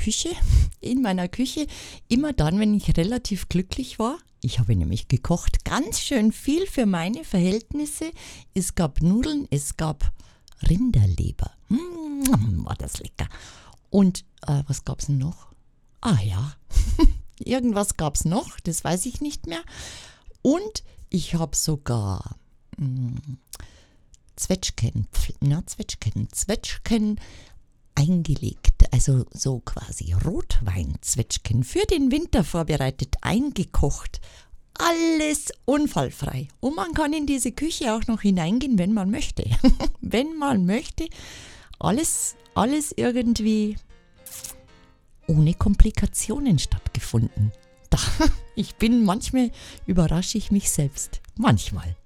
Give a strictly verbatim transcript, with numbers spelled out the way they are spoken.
Küche, in meiner Küche, immer dann, wenn ich relativ glücklich war. Ich habe nämlich gekocht, ganz schön viel für meine Verhältnisse. Es gab Nudeln, es gab Rinderleber. Mmh, war das lecker. Und äh, was gab es denn noch? Ah ja, irgendwas gab es noch, das weiß ich nicht mehr. Und ich habe sogar mh, Zwetschgen, na Zwetschgen, Zwetschgen eingelegt, also so quasi Rotweinzwetschgen für den Winter vorbereitet, eingekocht. Alles unfallfrei. Und man kann in diese Küche auch noch hineingehen, wenn man möchte. Wenn man möchte. Alles, alles irgendwie ohne Komplikationen stattgefunden. Da, ich bin manchmal, überrasche ich mich selbst. Manchmal.